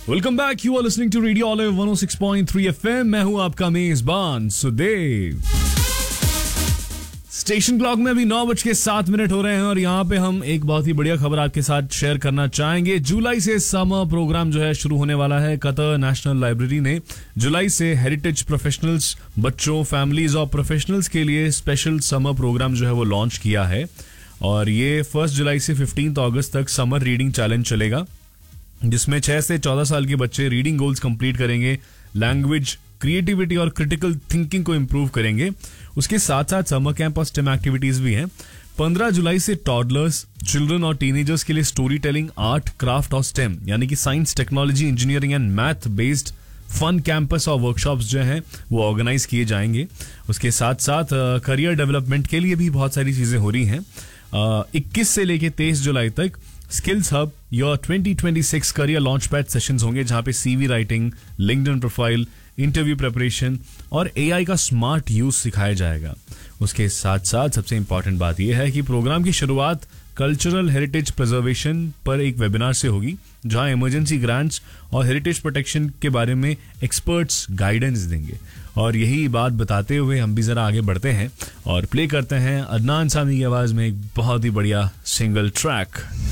Welcome back, you are listening to radio olive 106.3 FM. मैं हूं आपका मेजबान सुदेव। स्टेशन क्लॉक में अभी 9:07 हो रहे हैं और यहाँ पे हम एक बहुत ही बढ़िया खबर आपके साथ शेयर करना चाहेंगे। जुलाई से समर प्रोग्राम जो है शुरू होने वाला है। कतर नेशनल लाइब्रेरी ने जुलाई से हेरिटेज प्रोफेशनल्स, बच्चों, फैमिलीज और प्रोफेशनल्स के लिए स्पेशल समर प्रोग्राम जो है वो लॉन्च किया है और ये 1 जुलाई से 15 अगस्त तक समर रीडिंग चैलेंज चलेगा, जिसमें 6 से 14 साल के बच्चे रीडिंग गोल्स कंप्लीट करेंगे, लैंग्वेज, क्रिएटिविटी और क्रिटिकल थिंकिंग को इंप्रूव करेंगे। उसके साथ साथ समर कैंप और स्टेम एक्टिविटीज भी हैं। 15 जुलाई से टॉडलर्स, चिल्ड्रन और टीनेजर्स के लिए स्टोरी टेलिंग, आर्ट, क्राफ्ट और स्टेम यानी कि science, technology, engineering and math based fun campus और वर्कशॉप्स जो हैं वो ऑर्गेनाइज किए जाएंगे। उसके साथ साथ करियर डेवलपमेंट के लिए भी बहुत सारी चीजें हो रही हैं। 21 से लेके 23 जुलाई तक skills hub your 2026 career launch pad sessions होंगे, जहां पे CV writing, LinkedIn profile, interview preparation और एआई का स्मार्ट यूज सिखाया जाएगा। उसके साथ साथ सबसे इंपॉर्टेंट बात यह है कि प्रोग्राम की शुरुआत कल्चरल हेरिटेज प्रिजर्वेशन पर एक वेबिनार से होगी, जहां इमरजेंसी ग्रांट्स और हेरिटेज प्रोटेक्शन के बारे में एक्सपर्ट्स गाइडेंस देंगे। और यही बात बताते हुए हम भी जरा आगे बढ़ते हैं और प्ले करते हैं अदनान सामी की आवाज में एक बहुत ही बढ़िया सिंगल ट्रैक।